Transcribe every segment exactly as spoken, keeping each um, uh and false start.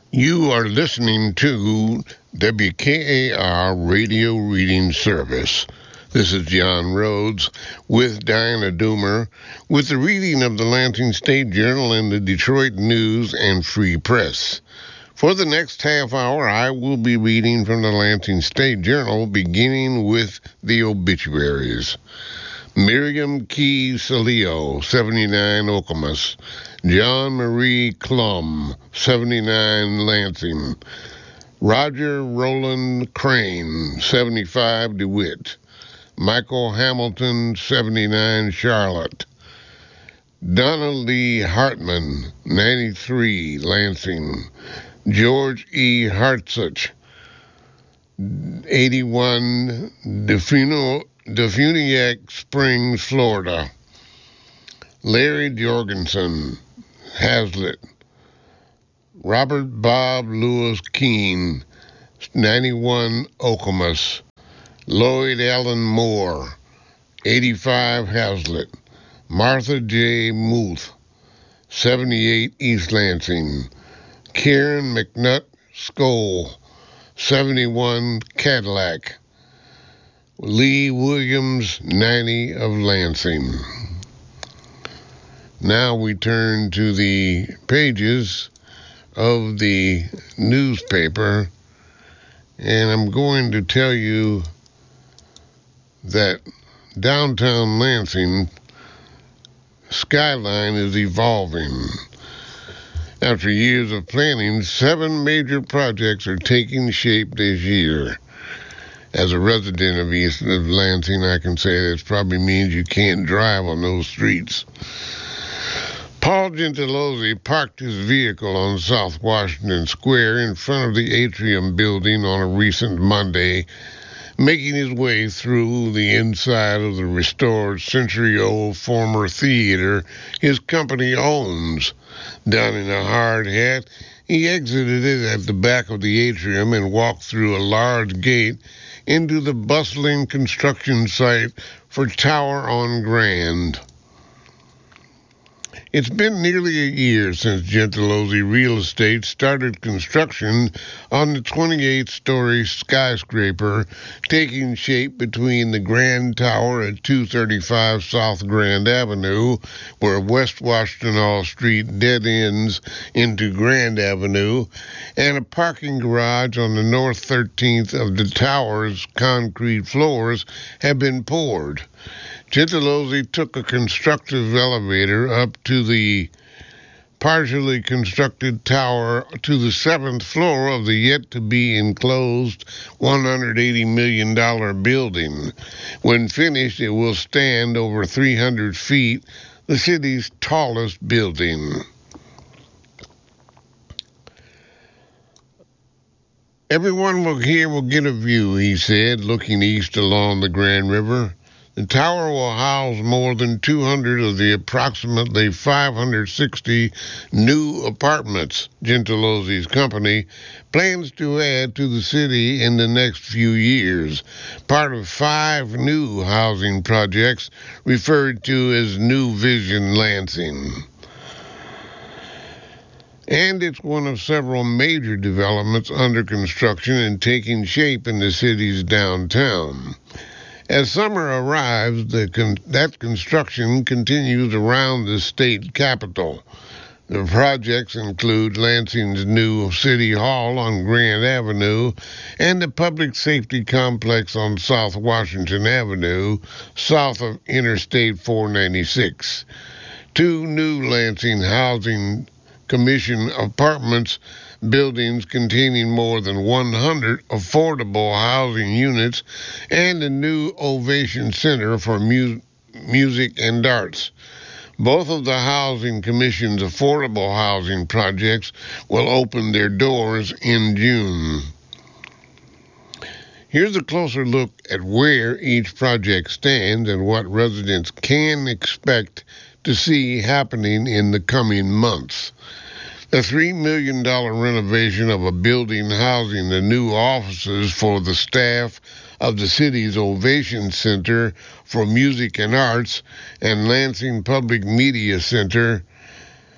You are listening to W K A R Radio Reading Service. This is John Rhodes with Diana Doomer with the reading of the Lansing State Journal and the Detroit News and Free Press. For the next half hour, I will be reading from the Lansing State Journal, beginning with the obituaries. Miriam Key Salio, seventy-nine, Okemos. John Marie Klum, seventy-nine, Lansing. Roger Roland Crane, seventy-five, DeWitt. Michael Hamilton, seventy-nine, Charlotte. Donna Lee Hartman, ninety-three, Lansing. George E. Hartsuch, eighty-one, Defuniak Defuniak Springs, Florida. Larry Jorgensen, Hazlitt. Robert Bob Lewis Keene, ninety-one, Okemos. Lloyd Allen Moore, eighty-five, Hazlitt. Martha J. Muth, seventy-eight, East Lansing. Karen McNutt Skoll, seventy-one, Cadillac. Lee Williams, ninety, of Lansing. Now we turn to the pages of the newspaper, and I'm going to tell you that downtown Lansing skyline is evolving. After years of planning, seven major projects are taking shape this year. As a resident of East of Lansing, I can say this probably means you can't drive on those streets. Paul Gentilozzi parked his vehicle on South Washington Square in front of the Atrium building on a recent Monday, making his way through the inside of the restored century-old former theater his company owns. Donning a hard hat, he exited it at the back of the atrium and walked through a large gate into the bustling construction site for Tower on Grand. It's been nearly a year since Gentilozzi Real Estate started construction on the twenty-eight story skyscraper taking shape between the Grand Tower at two thirty-five South Grand Avenue, where West Washtenaw Street dead ends into Grand Avenue, and a parking garage on the north thirteenth of the tower's concrete floors have been poured. Gentilozzi took a constructive elevator up to the partially constructed tower to the seventh floor of the yet-to-be enclosed one hundred eighty million dollars building. When finished, it will stand over three hundred feet, the city's tallest building. Everyone here will get a view, he said, looking east along the Grand River. The tower will house more than two hundred of the approximately five hundred sixty new apartments Gentilozzi's company plans to add to the city in the next few years, part of five new housing projects referred to as New Vision Lansing. And it's one of several major developments under construction and taking shape in the city's downtown. As summer arrives, the con- that construction continues around the state capitol. The projects include Lansing's new City Hall on Grand Avenue and the Public Safety Complex on South Washington Avenue, south of Interstate four ninety-six. Two new Lansing Housing Commission apartments buildings containing more than one hundred affordable housing units, and a new Ovation Center for mu- Music and Arts. Both of the Housing Commission's affordable housing projects will open their doors in June. Here's a closer look at where each project stands and what residents can expect to see happening in the coming months. The three million dollars renovation of a building housing the new offices for the staff of the city's Ovation Center for Music and Arts and Lansing Public Media Center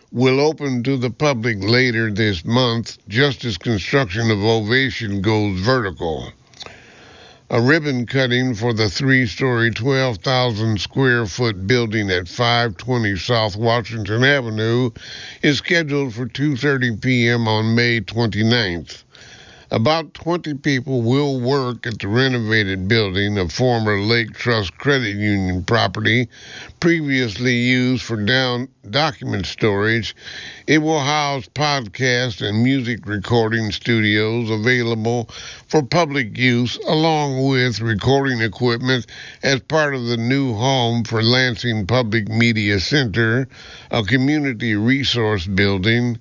will open to the public later this month, just as construction of Ovation goes vertical. A ribbon cutting for the three-story, twelve thousand square foot building at five twenty South Washington Avenue is scheduled for two thirty p.m. on May twenty-ninth. About twenty people will work at the renovated building, a former Lake Trust Credit Union property previously used for down document storage. It will house podcast and music recording studios available for public use, along with recording equipment as part of the new home for Lansing Public Media Center, a community resource building,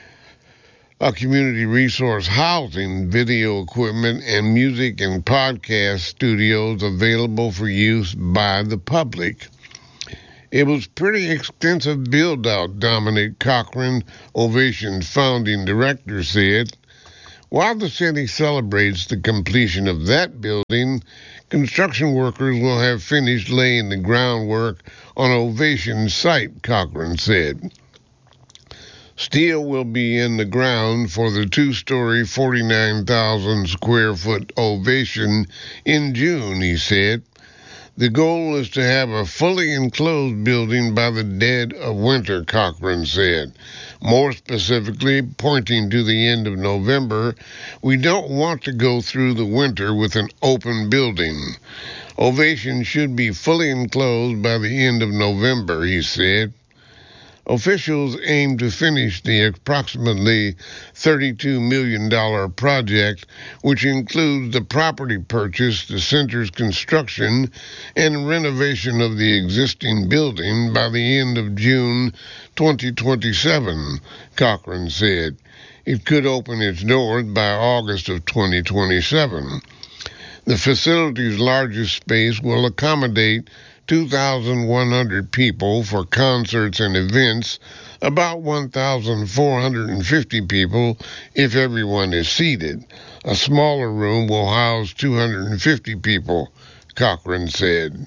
a community resource housing, video equipment, and music and podcast studios available for use by the public. It was pretty extensive build-out, Dominic Cochran, Ovation's founding director, said. While the city celebrates the completion of that building, construction workers will have finished laying the groundwork on Ovation's site, Cochran said. Steel will be in the ground for the two-story, forty-nine thousand square foot Ovation in June, he said. The goal is to have a fully enclosed building by the dead of winter, Cochran said. More specifically, pointing to the end of November, we don't want to go through the winter with an open building. Ovation should be fully enclosed by the end of November, he said. Officials aim to finish the approximately thirty-two million dollars project, which includes the property purchase, the center's construction, and renovation of the existing building by the end of June twenty twenty-seven, Cochran said. It could open its doors by August of twenty twenty-seven. The facility's largest space will accommodate two thousand one hundred people for concerts and events, about one thousand four hundred fifty people if everyone is seated. A smaller room will house two hundred fifty people, Cochran said.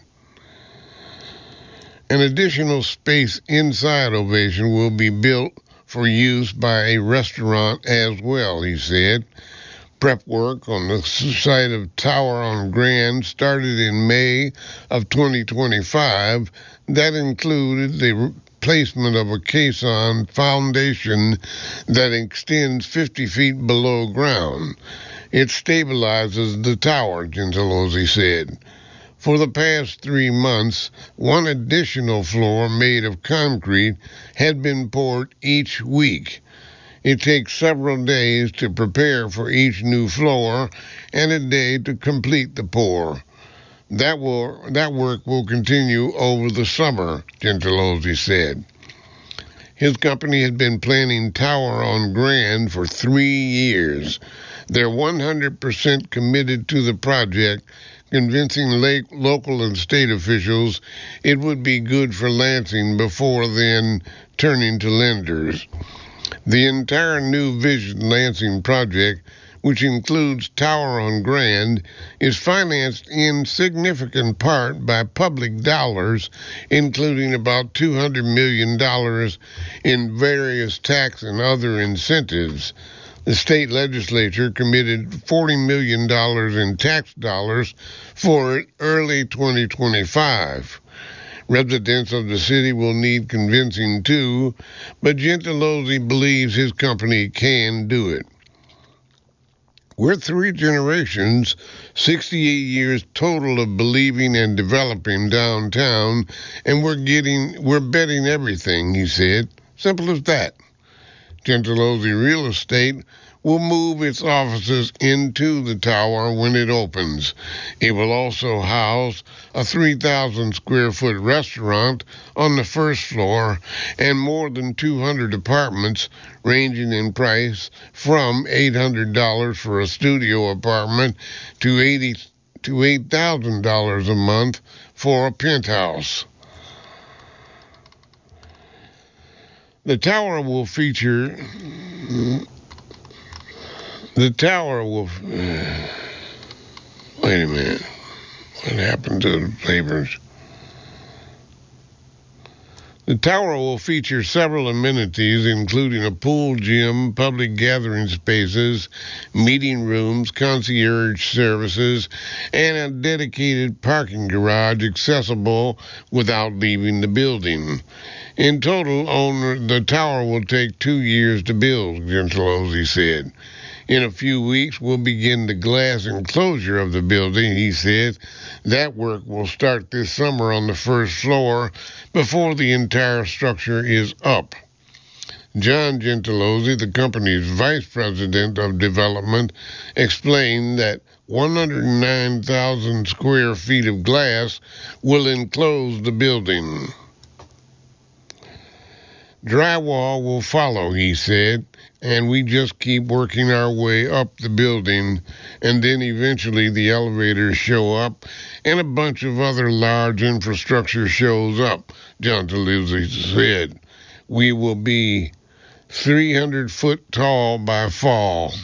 An additional space inside Ovation will be built for use by a restaurant as well, he said. Prep work on the site of Tower on Grand started in May of twenty twenty-five. That included the placement of a caisson foundation that extends fifty feet below ground. It stabilizes the tower, Gentilozzi said. For the past three months, one additional floor made of concrete had been poured each week. It takes several days to prepare for each new floor and a day to complete the pour. That will that work will continue over the summer, Gentilozzi said. His company has been planning Tower on Grand for three years. They're one hundred percent committed to the project, convincing lake, local and state officials it would be good for Lansing before then turning to lenders. The entire New Vision Lansing project, which includes Tower on Grand, is financed in significant part by public dollars, including about two hundred million dollars in various tax and other incentives. The state legislature committed forty million dollars in tax dollars for it early twenty twenty-five. Residents of the city will need convincing too, but Gentilozzi believes his company can do it. We're three generations, sixty-eight years total of believing and developing downtown, and we're getting, we're betting everything, he said. Simple as that. Gentilozzi Real Estate will move its offices into the tower when it opens. It will also house a three thousand square foot restaurant on the first floor and more than two hundred apartments ranging in price from eight hundred dollars for a studio apartment to eighty to eight thousand dollars a month for a penthouse. The tower will feature The tower will... Uh, wait a minute. What happened to the papers? The tower will feature several amenities, including a pool gym, public gathering spaces, meeting rooms, concierge services, and a dedicated parking garage accessible without leaving the building. In total, owner, the tower will take two years to build, Gentilozzi said. In a few weeks, we'll begin the glass enclosure of the building, he said. That work will start this summer on the first floor before the entire structure is up. John Gentilozzi, the company's vice president of development, explained that one hundred nine thousand square feet of glass will enclose the building. Drywall will follow, he said, and we just keep working our way up the building, and then eventually the elevators show up, and a bunch of other large infrastructure shows up, Gentilozzi said. We will be three hundred foot tall by fall.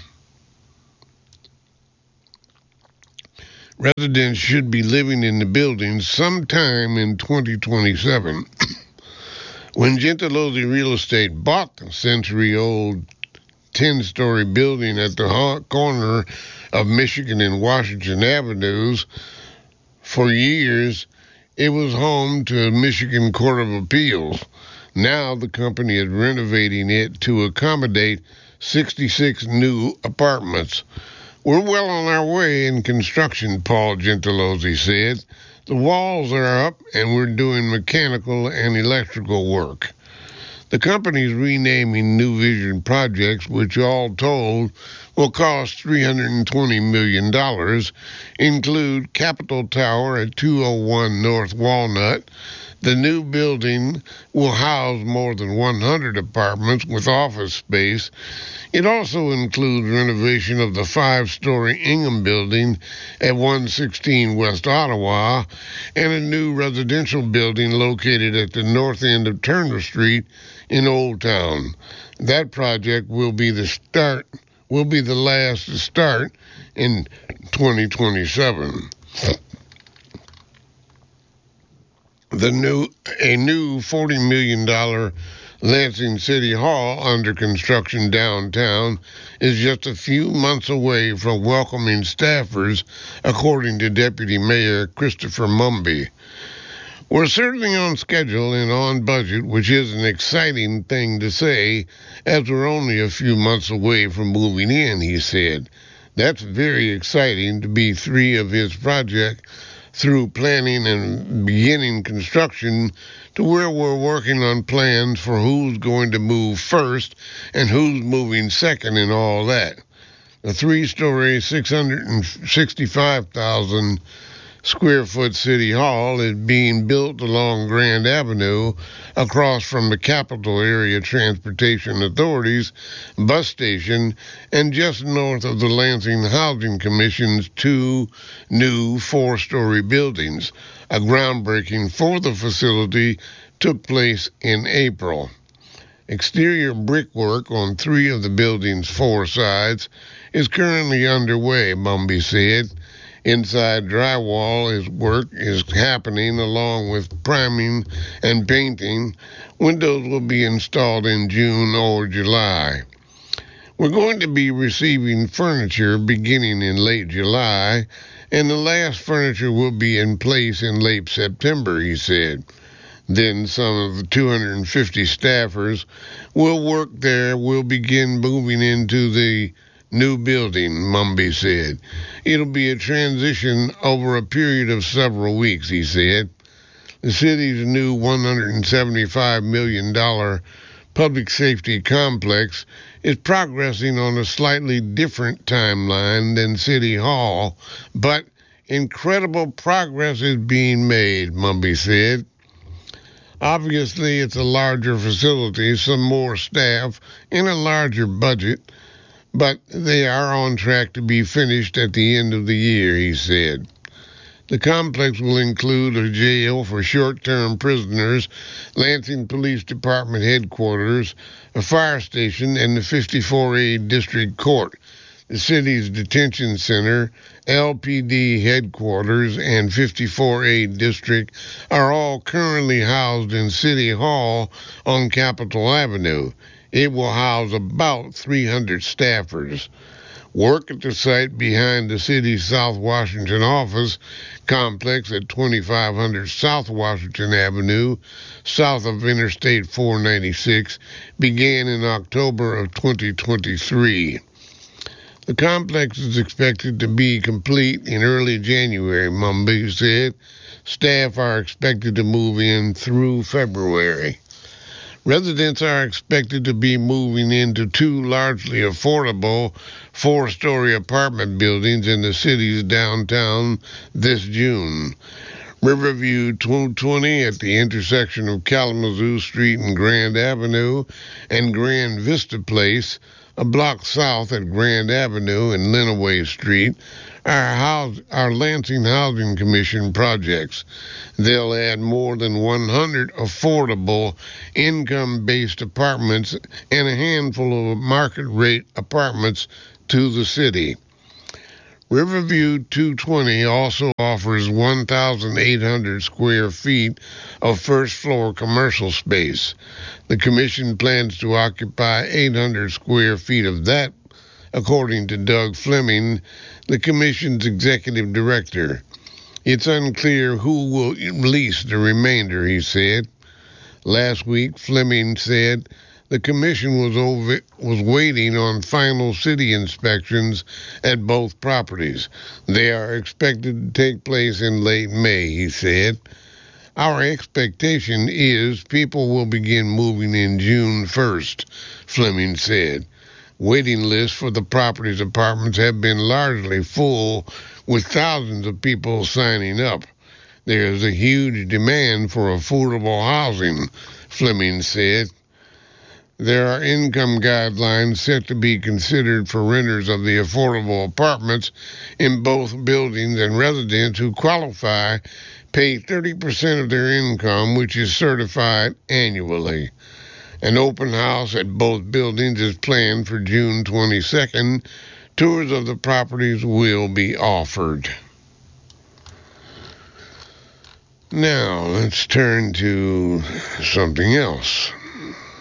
Residents should be living in the building sometime in twenty twenty-seven. When Gentilozzi Real Estate bought the century-old ten-story building at the corner of Michigan and Washington Avenues, for years it was home to the Michigan Court of Appeals. Now the company is renovating it to accommodate sixty-six new apartments. We're well on our way in construction, Paul Gentilozzi said. The walls are up, and we're doing mechanical and electrical work. The company's renaming New Vision projects, which all told will cost three hundred twenty million dollars, include Capitol Tower at two oh one North Walnut. The new building will house more than one hundred apartments with office space. It also includes renovation of the five-story Ingham building at one sixteen West Ottawa and a new residential building located at the north end of Turner Street in Old Town. That project will be the start, will be the last to start in twenty twenty-seven. The new, a new forty million dollars Lansing City Hall under construction downtown is just a few months away from welcoming staffers, according to Deputy Mayor Christopher Mumby. We're certainly on schedule and on budget, which is an exciting thing to say, as we're only a few months away from moving in, he said. That's very exciting to be three of his projects through planning and beginning construction to where we're working on plans for who's going to move first and who's moving second and all that. The three-story, six hundred sixty-five thousand square foot City Hall is being built along Grand Avenue across from the Capital Area Transportation Authority's bus station and just north of the Lansing Housing Commission's two new four-story buildings. A groundbreaking for the facility took place in April. Exterior brickwork on three of the building's four sides is currently underway, Mumby said. Inside drywall is work is happening along with priming and painting. Windows will be installed in June or July. We're going to be receiving furniture beginning in late July, and the last furniture will be in place in late September, he said. Then some of the two hundred fifty staffers will work there will begin moving into the new building, Mumby said. It'll be a transition over a period of several weeks, he said. The city's new one hundred seventy-five million dollars public safety complex is progressing on a slightly different timeline than City Hall, but incredible progress is being made, Mumby said. Obviously, it's a larger facility, some more staff, and a larger budget, but they are on track to be finished at the end of the year, he said. The complex will include a jail for short-term prisoners, Lansing Police Department headquarters, a fire station, and the fifty-four A District Court. The city's detention center, L P D headquarters, and fifty-four A district are all currently housed in City Hall on Capitol Avenue. It will house about three hundred staffers. Work at the site behind the city's South Washington office complex at twenty-five hundred South Washington Avenue, south of Interstate four ninety-six, began in October of twenty twenty-three. The complex is expected to be complete in early January, Mumby said. Staff are expected to move in through February. Residents are expected to be moving into two largely affordable four-story apartment buildings in the city's downtown this June. Riverview two twenty at the intersection of Kalamazoo Street and Grand Avenue and Grand Vista Place, a block south at Grand Avenue and Lenawee Street, are, house, are Lansing Housing Commission projects. They'll add more than one hundred affordable income-based apartments and a handful of market-rate apartments to the city. Riverview two twenty also offers one thousand eight hundred square feet of first-floor commercial space. The commission plans to occupy eight hundred square feet of that, according to Doug Fleming, the commission's executive director. It's unclear who will lease the remainder, he said. Last week, Fleming said the commission was over, was waiting on final city inspections at both properties. They are expected to take place in late May, he said. Our expectation is people will begin moving in June first, Fleming said. Waiting lists for the property's apartments have been largely full, with thousands of people signing up. There is a huge demand for affordable housing, Fleming said. There are income guidelines set to be considered for renters of the affordable apartments in both buildings, and residents who qualify pay thirty percent of their income, which is certified annually. An open house at both buildings is planned for June twenty-second. Tours of the properties will be offered. Now, let's turn to something else.